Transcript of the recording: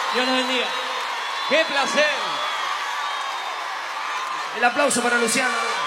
Dios los bendiga. ¡Qué placer! El aplauso para Luciano.